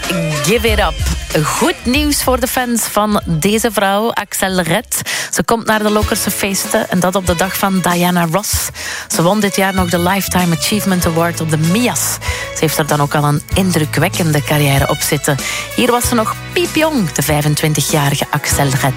Give It Up. Goed nieuws voor de fans van deze vrouw, Axelle Red. Ze komt naar de Lokerse feesten en dat op de dag van Diana Ross. Ze won dit jaar nog de Lifetime Achievement Award op de MIA's. Ze heeft er dan ook al een indrukwekkende carrière op zitten. Hier was ze nog piepjong, de 25-jarige Axelle Red.